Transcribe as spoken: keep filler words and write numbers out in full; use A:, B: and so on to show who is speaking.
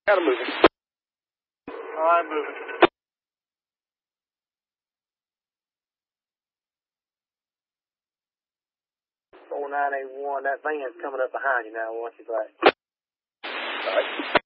A: Got him moving.
B: All right, moving.
C: four nine eight one, that van's coming up behind you now. Watch your back.
A: All right.